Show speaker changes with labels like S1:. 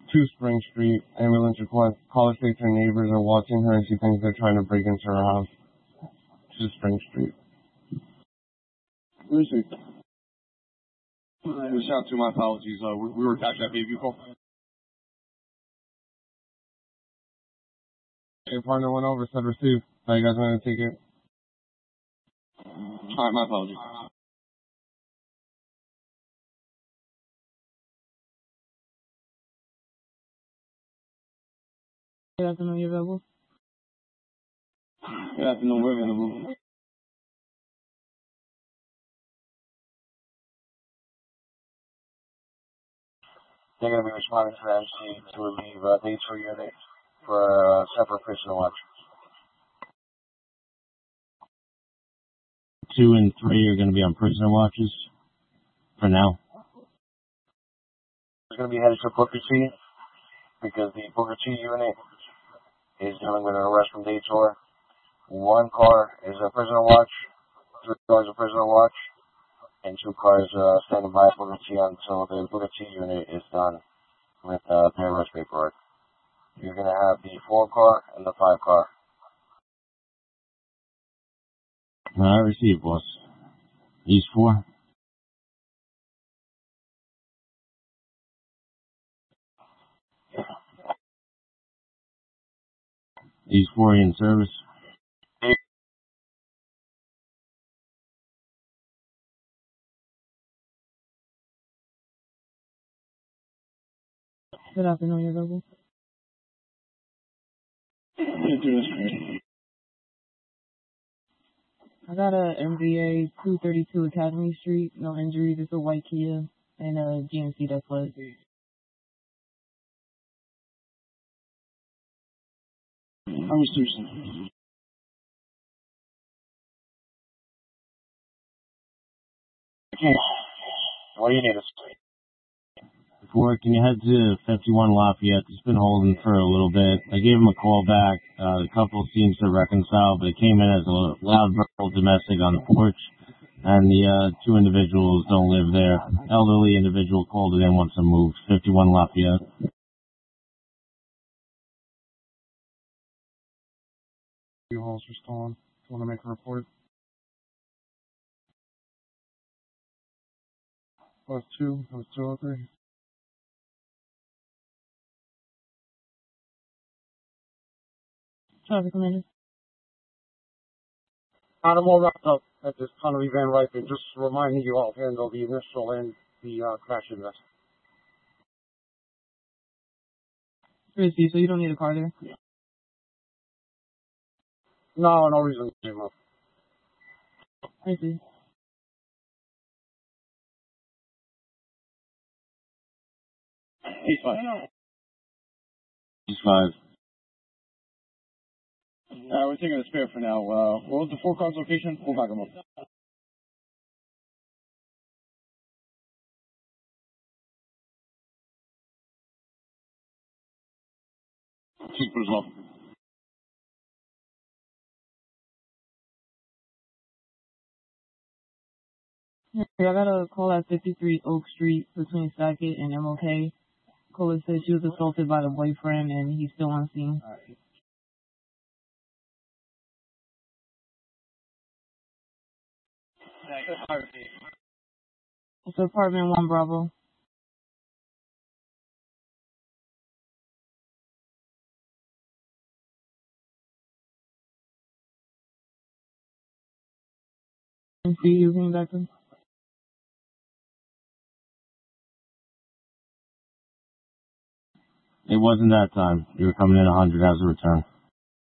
S1: 2 Spring Street, ambulance request. Caller states her neighbors are watching her and she thinks they're trying to break into her house. 2 Spring Street.
S2: Who is she? Shout to my apologies. We were attached to that baby call.
S1: Your partner went over, said receive. How you guys want to take it?
S2: Alright, my apologies.
S3: Good afternoon, you're available?
S2: Good afternoon, we're available.
S4: They're going to be responding to the MC to relieve dates for unit for separate prisoner watch.
S5: 2 and 3 are going to be on prisoner watches for now.
S4: It's going to be headed to Booker T because the Booker T unit is dealing with an arrest from Daytor. 1 car is a prisoner watch, 3 cars a prisoner watch, and 2 cars standing by Booker T until the Booker T unit is done with their arrest paperwork. You're going to have the 4 car and the 5 car.
S5: I received, boss. East 4. East 4 in service.
S3: Good afternoon, you're available? I got a MVA 232 Academy Street, no injuries. It's a white Kia and a GMC that fled.
S2: I was Thurston.
S4: Okay. What do you need us to?
S5: 4, can you head to 51 Lafayette? It's been holding for a little bit. I gave him a call back. The couple seems to reconcile, but it came in as a loud verbal domestic on the porch, and the 2 individuals don't live there. Elderly individual called it in, wants to move. 51 Lafayette.
S1: U-Hauls are stolen. Want to make a report? Plus 2, that was 203.
S3: Traffic Commander.
S6: I'm all wrapped up at this Connery Van Ripen. Just reminding you all handle the initial and the crash invest.
S3: Risky, so you don't need a car there?
S6: No reason to move.
S3: I see.
S2: He's fine.
S5: East 5.
S2: We're taking a spare for now. What was the 4 cars location? We'll back them up. Keep as well.
S3: Yeah, I got a call at 53 Oak Street between Sackett and MLK. Caller said she was assaulted by the boyfriend and he's still on scene. It's apartment 1 Bravo. And see you came back to.
S5: It wasn't that time. You were coming in 100 as a return.